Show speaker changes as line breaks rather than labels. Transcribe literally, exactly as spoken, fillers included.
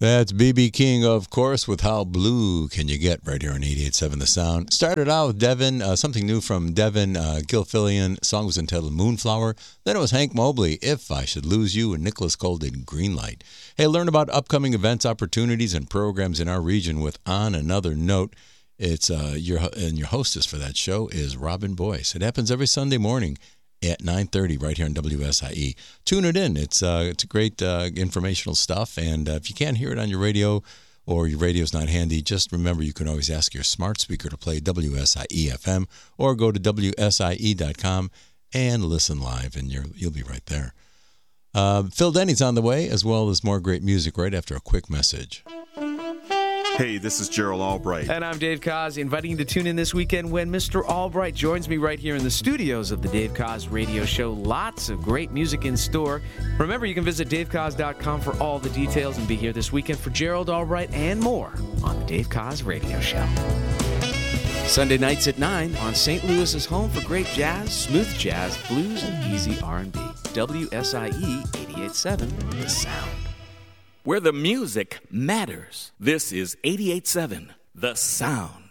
That's B B King, of course, with How Blue Can You Get, right here on eighty-eight point seven The Sound. Started out with Devin, uh, something new from Devin uh, Gilfillian. The song was entitled Moonflower. Then it was Hank Mobley, If I Should Lose You, and Nicholas Cole did Greenlight. Hey, learn about upcoming events, opportunities, and programs in our region with On Another Note. It's uh, your and your hostess for that show is Robin Boyce. It happens every Sunday morning at nine thirty right here on W S I E. Tune it in. It's uh, it's great uh, informational stuff. And uh, if you can't hear it on your radio or your radio's not handy, just remember you can always ask your smart speaker to play W S I E F M or go to W S I E dot com and listen live, and you're, you'll be right there. Uh, Phil Denny's on the way, as well as more great music right after a quick message.
Hey, this is Gerald Albright.
And I'm Dave Koz, inviting you to tune in this weekend when Mister Albright joins me right here in the studios of the Dave Koz Radio Show. Lots of great music in store. Remember, you can visit dave koz dot com for all the details and be here this weekend for Gerald Albright and more on the Dave Koz Radio Show. Sunday nights at nine on Saint Louis's home for great jazz, smooth jazz, blues, and easy R and B. W S I E eighty-eight point seven The Sound.
Where the music matters. This is eighty-eight point seven The Sound.